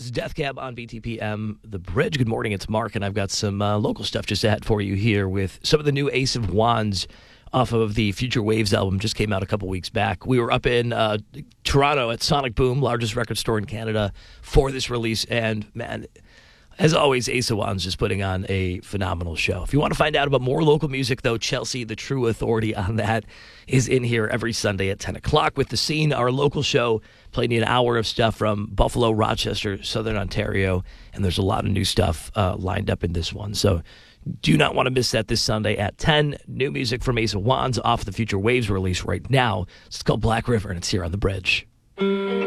It's Death Cab on BTPM, The Bridge. Good morning, it's Mark, and I've got some local stuff just ahead for you here with some of the new Ace of Wands off of the Future Waves album. Just came out a couple weeks back. We were up in Toronto at Sonic Boom, largest record store in Canada, for this release, and man, as always, Ace of Wands just putting on a phenomenal show. If you want to find out about more local music, though, Chelsea, the true authority on that, is in here every Sunday at 10 o'clock with The Scene, our local show, playing you an hour of stuff from Buffalo, Rochester, Southern Ontario, and there's a lot of new stuff lined up in this one. So do not want to miss that this Sunday at 10. New music from Ace of Wands off the Future Waves release right now. It's called Black River, and it's here on The Bridge.